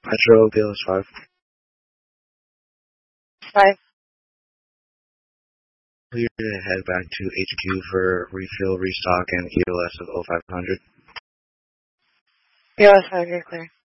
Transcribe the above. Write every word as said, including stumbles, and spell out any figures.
Metro B L S five. Five. Clear to head back to H Q for refill, restock, and E O S of oh five hundred. E O S five, you're clear.